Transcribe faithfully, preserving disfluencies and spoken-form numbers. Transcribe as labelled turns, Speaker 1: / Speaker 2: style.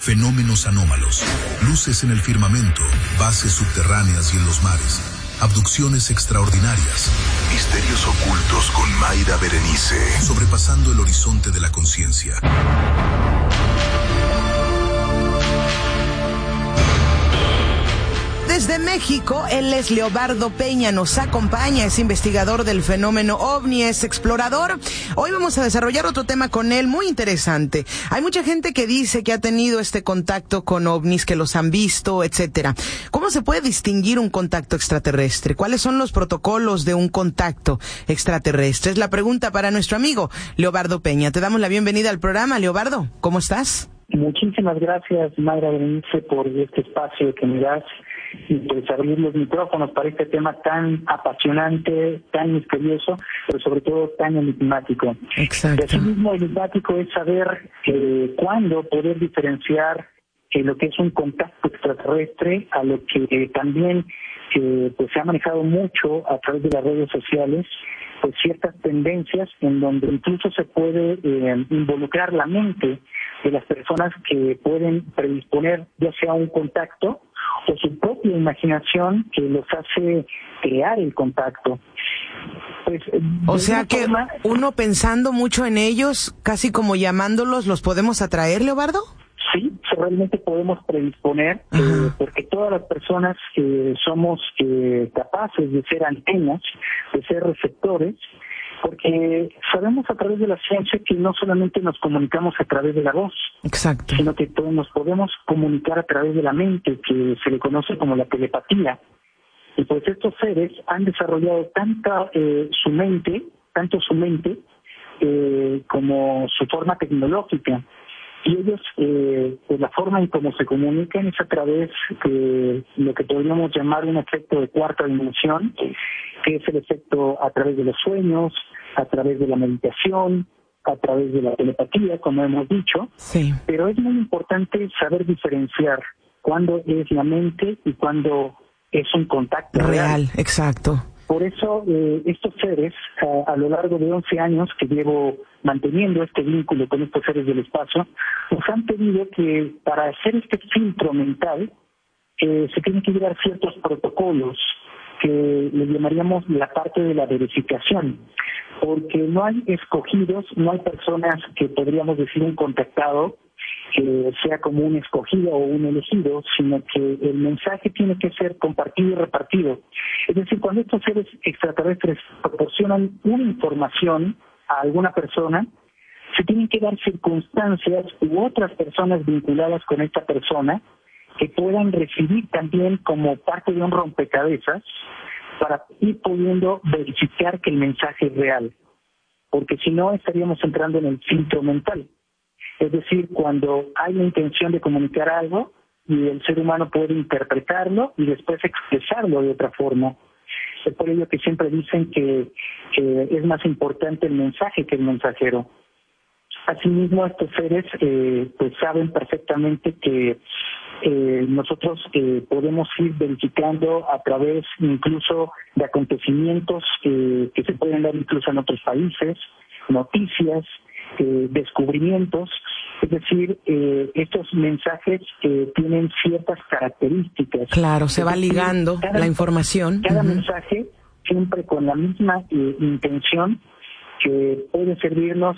Speaker 1: fenómenos anómalos, luces en el firmamento, bases subterráneas y en los mares, abducciones extraordinarias, misterios ocultos con Mayra Berenice, sobrepasando el horizonte de la conciencia.
Speaker 2: Desde México, él es Leobardo Peña, nos acompaña, es investigador del fenómeno OVNI, es explorador. Hoy vamos a desarrollar otro tema con él muy interesante. Hay mucha gente que dice que ha tenido este contacto con OVNIs, que los han visto, etcétera. ¿Cómo se puede distinguir un contacto extraterrestre? ¿Cuáles son los protocolos de un contacto extraterrestre? Es la pregunta para nuestro amigo Leobardo Peña. Te damos la bienvenida al programa, Leobardo. ¿Cómo estás?
Speaker 3: Muchísimas gracias, Mayra Berenice, por este espacio que me das y pues abrir los micrófonos para este tema tan apasionante, tan misterioso, pero sobre todo tan enigmático.
Speaker 2: Exacto.
Speaker 3: Y asimismo, enigmático es saber eh, cuándo poder diferenciar eh, lo que es un contacto extraterrestre a lo que eh, también eh, pues se ha manejado mucho a través de las redes sociales, pues ciertas tendencias en donde incluso se puede eh, involucrar la mente de las personas que pueden predisponer ya sea un contacto o su propia imaginación que los hace crear el contacto. Pues,
Speaker 2: o sea que forma, uno pensando mucho en ellos, casi como llamándolos, ¿los podemos atraer, Leobardo?
Speaker 3: Sí, realmente podemos predisponer, eh, porque todas las personas que somos eh, capaces de ser antenas, de ser receptores, porque sabemos a través de la ciencia que no solamente nos comunicamos a través de la voz,
Speaker 2: exacto,
Speaker 3: sino que nos podemos comunicar a través de la mente, que se le conoce como la telepatía. Y pues estos seres han desarrollado tanta eh, su mente, tanto su mente eh, como su forma tecnológica. Y ellos, eh, pues la forma en cómo se comunican es a través de lo que podríamos llamar un efecto de cuarta dimensión, que es el efecto a través de los sueños, a través de la meditación, a través de la telepatía, como hemos dicho.
Speaker 2: Sí.
Speaker 3: Pero es muy importante saber diferenciar cuándo es la mente y cuándo es un contacto real.
Speaker 2: Real, exacto.
Speaker 3: Por eso eh, estos seres, a, a lo largo de once años que llevo manteniendo este vínculo con estos seres del espacio, nos han pedido que para hacer este filtro mental eh, se tienen que llevar ciertos protocolos que le llamaríamos la parte de la verificación, porque no hay escogidos, no hay personas que podríamos decir un contactado que sea como un escogido o un elegido, sino que el mensaje tiene que ser compartido y repartido. Es decir, cuando estos seres extraterrestres proporcionan una información a alguna persona, se tienen que dar circunstancias u otras personas vinculadas con esta persona que puedan recibir también como parte de un rompecabezas para ir pudiendo verificar que el mensaje es real, porque si no estaríamos entrando en el filtro mental. Es decir, cuando hay la intención de comunicar algo y el ser humano puede interpretarlo y después expresarlo de otra forma. Es por ello que siempre dicen que, que es más importante el mensaje que el mensajero. Asimismo, estos seres eh, pues saben perfectamente que eh, nosotros eh, podemos ir verificando a través incluso de acontecimientos eh, que se pueden dar incluso en otros países, noticias, eh, descubrimientos. Es decir, eh, estos mensajes eh, tienen ciertas características.
Speaker 2: Claro, se
Speaker 3: es
Speaker 2: va
Speaker 3: decir,
Speaker 2: ligando
Speaker 3: cada,
Speaker 2: la información.
Speaker 3: Cada
Speaker 2: uh-huh.
Speaker 3: mensaje siempre con la misma eh, intención que puede servirnos